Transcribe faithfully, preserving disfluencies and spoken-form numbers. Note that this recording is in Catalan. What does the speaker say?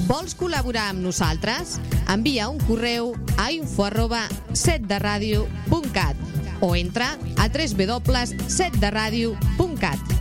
Vols col·laborar amb nosaltres? Envia un correu a info arroba set de ràdio punt cat o entra a w w w punt set de ràdio punt cat.